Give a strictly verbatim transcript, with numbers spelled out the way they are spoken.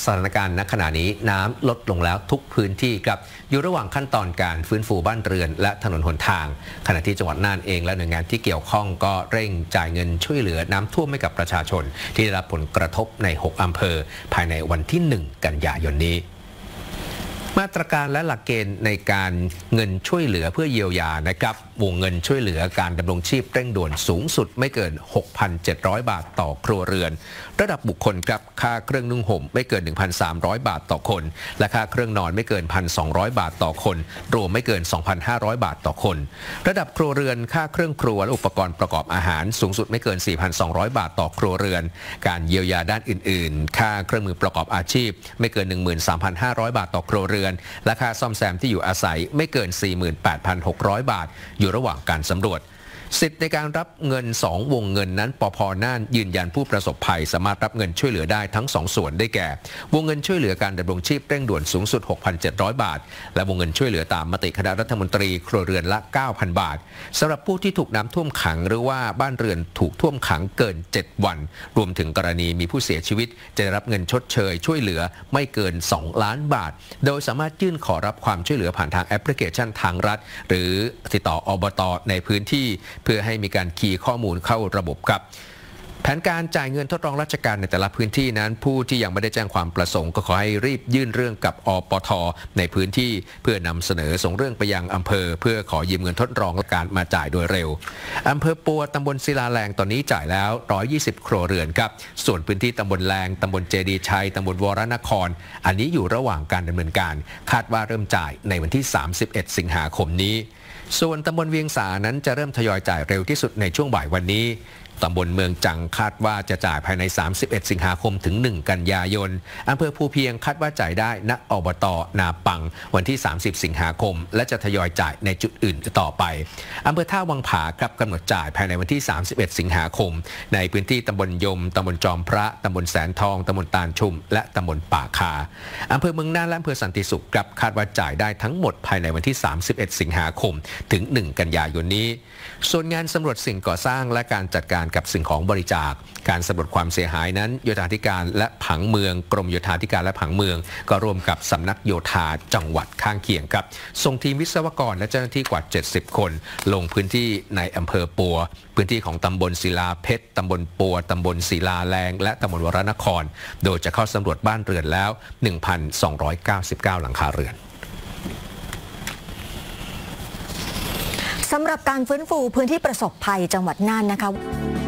สถานการณ์ณขณะนี้น้ำลดลงแล้วทุกพื้นที่ครับอยู่ระหว่างขั้นตอนการฟื้นฟูบ้านเรือนและถนนหนทางขณะที่จังหวัดน่านเองและหน่วยงานที่เกี่ยวข้องก็เร่งจ่ายเงินช่วยเหลือน้ำท่วมให้กับประชาชนที่ได้รับผลกระทบในหกอำเภอภายในวันที่หนึ่งกันยายนนี้มาตรการและหลักเกณฑ์ในการเงินช่วยเหลือเพื่อเยียวยานะครับวงเงินช่วยเหลือการดำรงชีพเร่งด่วนสูงสุดไม่เกิน หกพันเจ็ดร้อย บาทต่อครัวเรือนระดับบุคคลครับค่าเครื่องนุ่งห่มไม่เกิน หนึ่งพันสามร้อย บาทต่อคนและค่าเครื่องนอนไม่เกิน หนึ่งพันสองร้อย บาทต่อคนรวมไม่เกิน สองพันห้าร้อย บาทต่อคนระดับครัวเรือนค่าเครื่องครัวและอุปกรณ์ประกอบอาหารสูงสุดไม่เกิน สี่พันสองร้อย บาทต่อครัวเรือนการเยียวยาด้านอื่นๆค่าเครื่องมือประกอบอาชีพไม่เกิน หนึ่งหมื่นสามพันห้าร้อย บาทต่อครัวเรือนและค่าซ่อมแซมที่อยู่อาศัยไม่เกิน สี่หมื่นแปดพันหกร้อย บาทอยู่ระหว่างการสำรวจสิทธิ์ในการรับเงินสองวงเงินนั้นปภ.น่านยืนยันผู้ประสบภัยสามารถรับเงินช่วยเหลือได้ทั้งสองส่วนได้แก่วงเงินช่วยเหลือการดำรงชีพเร่งด่วนสูงสุด หกพันเจ็ดร้อย บาทและวงเงินช่วยเหลือตามมติคณะรัฐมนตรีครัวเรือนละ เก้าพัน บาทสำหรับผู้ที่ถูกน้ำท่วมขังหรือว่าบ้านเรือนถูกท่วมขังเกินเจ็ดวันรวมถึงกรณีมีผู้เสียชีวิตจะได้รับเงินชดเชยช่วยเหลือไม่เกินสองล้านบาทโดยสามารถยื่นขอรับความช่วยเหลือผ่านทางแอปพลิเคชันทางรัฐหรือติดต่ออบต.ในพื้นที่เพื่อให้มีการคีย์ข้อมูลเข้าระบบครับแผนการจ่ายเงินทดลองราชการในแต่ละพื้นที่นั้นผู้ที่ยังไม่ได้แจ้งความประสงค์ก็ขอให้รีบยื่นเรื่องกับอปท.ในพื้นที่เพื่อนำเสนอส่งเรื่องไปยังอำเภอเพื่อขอยืมเงินทดลองราชการมาจ่ายโดยเร็วอำเภอปัวตำบลศิลาแรงตอนนี้จ่ายแล้วหนึ่งร้อยยี่สิบครัวเรือนครับส่วนพื้นที่ตำบลแรงตำบลเจดีย์ชัยตำบลวรนครอันนี้อยู่ระหว่างการดำเนินการคาดว่าเริ่มจ่ายในวันที่สามสิบเอ็ดสิงหาคมนี้ส่วนตำบลเวียงสานั้นจะเริ่มทยอยจ่ายเร็วที่สุดในช่วงบ่ายวันนี้ตำบลเมืองจังคาดว่าจะจ่ายภายในสามสิบเอ็ดสิงหาคมถึงหนึ่งกันยายนอำเภอภูเพียงคาดว่าจ่ายได้ณอบต.นาปังวันที่สามสิบสิงหาคมและจะทยอยจ่ายในจุดอื่นต่อไปอำเภอท่าวังผาครับกำหนดจ่ายภายในวันที่สามสิบเอ็ดสิงหาคมในพื้นที่ตำบลยมตำบลจอมพระตำบลแสนทองตำบลตาลชุมและตำบลป่าคาอำเภอเมืองน่านและอำเภอสันติสุขครับคาดว่าจ่ายได้ทั้งหมดภายในวันที่สามสิบเอ็ดสิงหาคมถึงหนึ่งกันยายนนี้ส่วนงานสำรวจสิ่งก่อสร้างและการจัดการกับสิ่งของบริจาคการสำรวจความเสียหายนั้นโยธาธิการและผังเมืองกรมโยธาธิการและผังเมืองก็ร่วมกับสำนักโยธาจังหวัดข้างเคียงครับส่งทีมวิศวกรและเจ้าหน้าที่กว่าเจ็ดสิบคนลงพื้นที่ในอำเภอปัวพื้นที่ของตำบลศิลาเพชรตำบลปัวตำบลศิลาแรงและตำบลวรนครโดยจะเข้าสำรวจบ้านเรือนแล้ว หนึ่งพันสองร้อยเก้าสิบเก้า หลังคาเรือนสำหรับการฟื้นฟูพื้นที่ประสบภัยจังหวัดน่านนะคะ